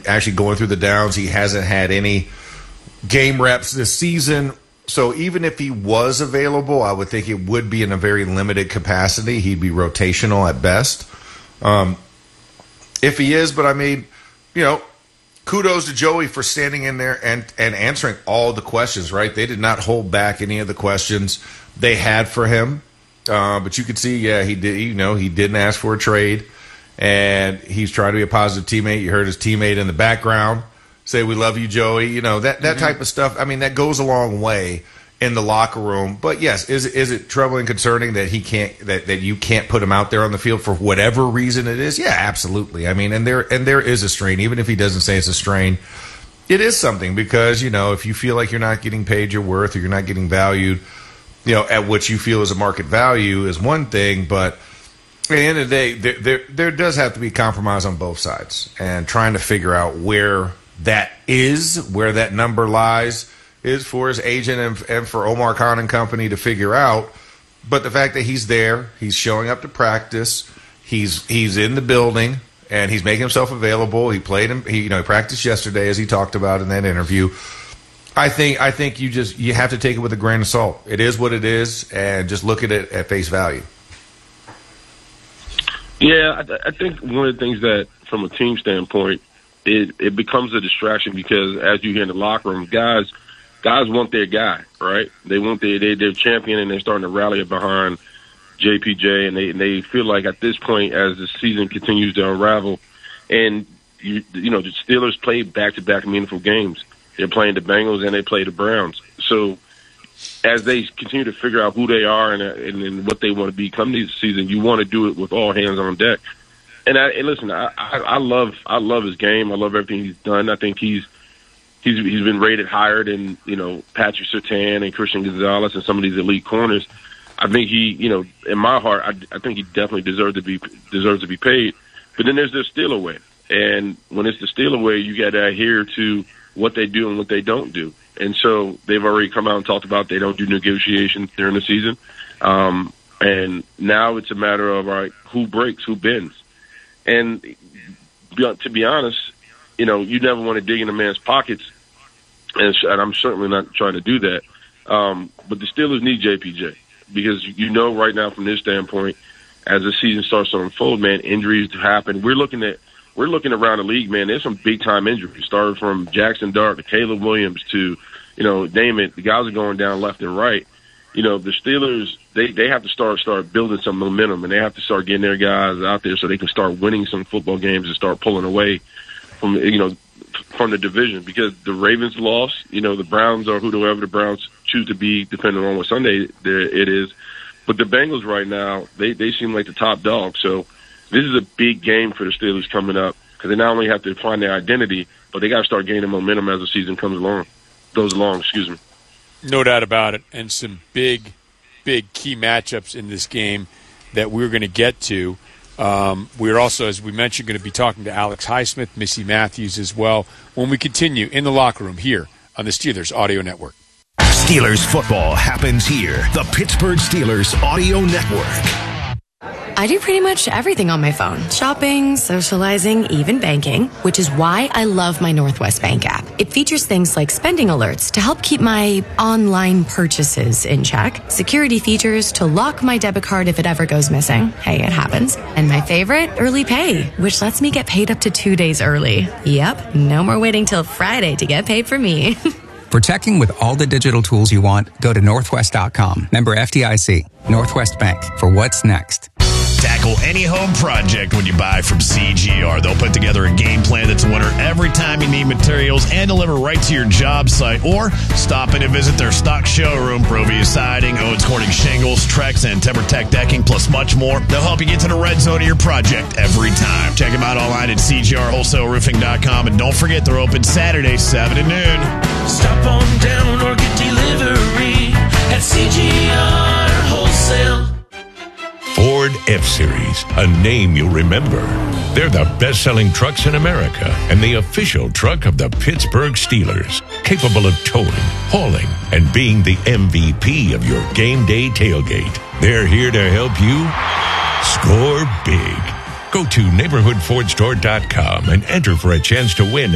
actually going through the downs. He hasn't had any game reps this season. So even if he was available, I would think it would be in a very limited capacity. He'd be rotational at best. If he is, but I mean, kudos to Joey for standing in there and answering all the questions, right? They did not hold back any of the questions they had for him. But you could see, he did. He didn't ask for a trade, and he's trying to be a positive teammate. You heard his teammate in the background say, "We love you, Joey." That type of stuff. I mean, that goes a long way in the locker room. But yes, is it troubling, concerning that he can't that you can't put him out there on the field for whatever reason it is? Yeah, absolutely. I mean, and there is a strain, even if he doesn't say it's a strain. It is something because if you feel like you're not getting paid your worth or you're not getting valued, at what you feel is a market value is one thing, but at the end of the day, there does have to be compromise on both sides, and trying to figure out where that number lies is for his agent and for Omar Khan and company to figure out. But the fact that he's there, he's showing up to practice, he's in the building, and he's making himself available. He played him. He practiced yesterday, as he talked about in that interview. I think you have to take it with a grain of salt. It is what it is, and just look at it at face value. Yeah, I think one of the things that, from a team standpoint, it becomes a distraction because, as you hear in the locker room, guys want their guy, right? They want their champion, and they're starting to rally behind JPJ, and they feel like at this point, as the season continues to unravel, and the Steelers play back-to-back meaningful games. They're playing the Bengals and they play the Browns. So as they continue to figure out who they are and what they want to become this season, you want to do it with all hands on deck. And listen, I love his game. I love everything he's done. I think he's been rated higher than Patrick Surtain and Christian Gonzalez and some of these elite corners. I think he, in my heart, I think he definitely deserves to be paid. But then there's the Steeler way, and when it's the Steeler way, you got to adhere to what they do and what they don't do. And so they've already come out and talked about they don't do negotiations during the season. And now it's a matter of, all right, who breaks, who bends. And to be honest, you never want to dig in a man's pockets, and I'm certainly not trying to do that. But the Steelers need JPJ because right now from this standpoint, as the season starts to unfold, man, injuries happen. We're looking around the league, man. There's some big time injuries, starting from Jackson Dart to Caleb Williams to, name it. The guys are going down left and right. The Steelers, they have to start building some momentum, and they have to start getting their guys out there so they can start winning some football games and start pulling away from the division, because the Ravens lost. The Browns are whoever the Browns choose to be, depending on what Sunday it is. But the Bengals right now, they seem like the top dog. So this is a big game for the Steelers coming up, because they not only have to find their identity, but they got to start gaining momentum as the season goes along. Excuse me. No doubt about it, and some big key matchups in this game that we're going to get to. We're also, as we mentioned, going to be talking to Alex Highsmith, Missy Matthews as well, when we continue in the locker room here on the Steelers Audio Network. Steelers football happens here. The Pittsburgh Steelers Audio Network. I do pretty much everything on my phone. Shopping, socializing, even banking, which is why I love my Northwest Bank app. It features things like spending alerts to help keep my online purchases in check, security features to lock my debit card if it ever goes missing. Hey, it happens. And my favorite, early pay, which lets me get paid up to 2 days early. Yep, no more waiting till Friday to get paid for me. Protecting with all the digital tools you want, go to Northwest.com. Member FDIC. Northwest Bank. For what's next. Tackle any home project when you buy from CGR. They'll put together a game plan that's a winner every time you need materials and deliver right to your job site. Or stop in and visit their stock showroom. Provia Siding, Owens Corning Shingles, Trex, and TimberTech Decking, plus much more. They'll help you get to the red zone of your project every time. Check them out online at CGRWholesaleRoofing.com. And don't forget, they're open Saturday, 7 to noon. Stop on down or get delivery at CGR Wholesale. Ford F-Series, a name you'll remember. They're the best-selling trucks in America and the official truck of the Pittsburgh Steelers, capable of towing, hauling, and being the MVP of your game day tailgate. They're here to help you score big. Go to neighborhoodfordstore.com and enter for a chance to win